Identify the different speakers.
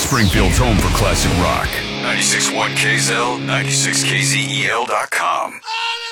Speaker 1: Springfield's home for classic rock. 96.1 KZL, 96KZEL.com.